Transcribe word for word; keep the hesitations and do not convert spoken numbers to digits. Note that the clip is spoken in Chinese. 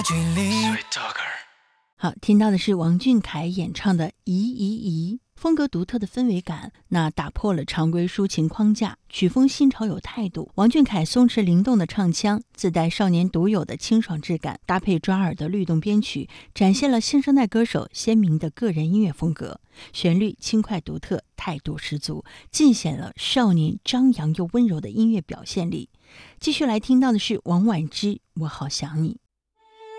好，听到的是王俊凯演唱的《移移移》，风格独特的氛围感，那打破了常规抒情框架，曲风新潮有态度。王俊凯松弛灵动的唱腔，自带少年独有的清爽质感，搭配抓耳的律动编曲，展现了新生代歌手鲜明的个人音乐风格。旋律轻快独特，态度十足，尽显了少年张扬又温柔的音乐表现力。继续来听到的是王菀之《我好想你》。